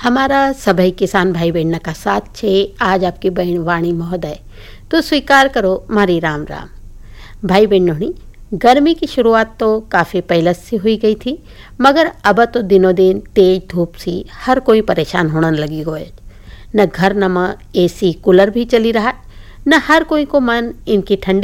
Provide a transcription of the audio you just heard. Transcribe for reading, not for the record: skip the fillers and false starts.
हमारा सभई किसान भाई बहन का साथ छे आज आपकी बहन वाणी महोदय। तो स्वीकार करो मारी राम राम। भाई बहनों, गर्मी की शुरुआत तो काफ़ी पहले से हुई गई थी, मगर अब तो दिनों दिन तेज धूप सी हर कोई परेशान होने लगी गए। न घर न एसी कूलर भी चली रहा, न हर कोई को मन इनकी ठंडी